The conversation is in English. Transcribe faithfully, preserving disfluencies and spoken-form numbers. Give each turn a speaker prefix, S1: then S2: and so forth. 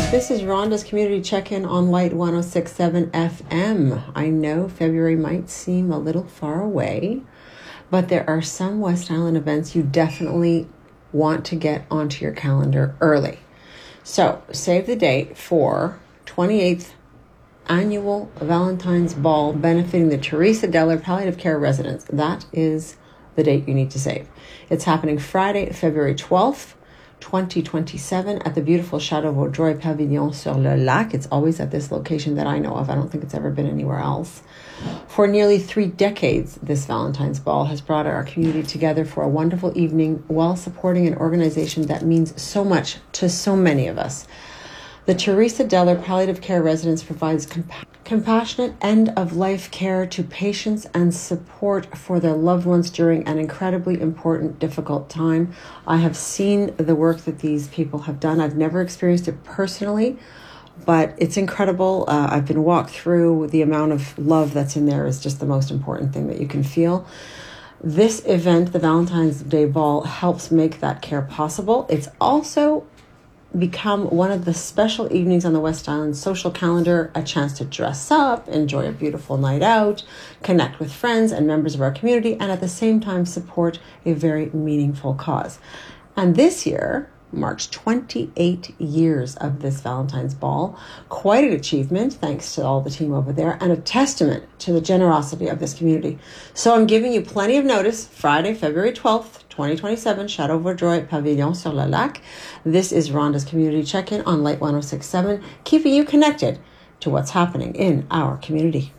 S1: This is Rhonda's Community Check-In on Light one oh six point seven F M. I know February might seem a little far away, but there are some West Island events you definitely want to get onto your calendar early. So save the date for twenty-eighth Annual Valentine's Ball benefiting the Teresa Deller Palliative Care Residents. That is the date you need to save. It's happening Friday, February twelfth. twenty twenty-seven at the beautiful Chateau Vaudreuil Pavillon sur le Lac. It's always at this location that I know of. I don't think it's ever been anywhere else. For nearly three decades, this Valentine's Ball has brought our community together for a wonderful evening while supporting an organization that means so much to so many of us. The Teresa Deller Palliative Care Residence provides compa- compassionate end-of-life care to patients and support for their loved ones during an incredibly important, difficult time. I have seen the work that these people have done. I've never experienced it personally, but it's incredible. Uh, I've been walked through. The amount of love that's in there is just the most important thing that you can feel. This event, the Valentine's Day Ball, helps make that care possible. It's also become one of the special evenings on the West Island social calendar, a chance to dress up, enjoy a beautiful night out, connect with friends and members of our community, and at the same time support a very meaningful cause. And this year marks twenty-eight years of this Valentine's Ball. Quite an achievement, thanks to all the team over there, and a testament to the generosity of this community. So I'm giving you plenty of notice. Friday, February twelfth, twenty twenty-seven, Chateau Vaudreuil Pavillon sur le Lac. This is Rhonda's Community Check-In on Light one oh six point seven, keeping you connected to what's happening in our community.